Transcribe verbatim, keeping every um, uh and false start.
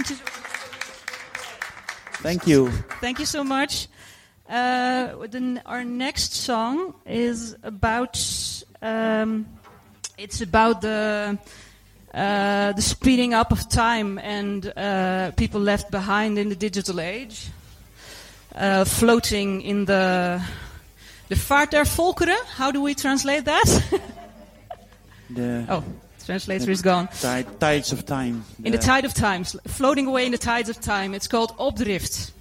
Thank you. Thank you. Thank you so much. Uh, then our next song is about. Um, it's about the uh, the speeding up of time and uh, people left behind in the digital age, uh, floating in the the vaart der volkeren. How do we translate that? The oh, the translator is gone. Tide, tides of time. In the tide of time, floating away in the tides of time. It's called Opdrift.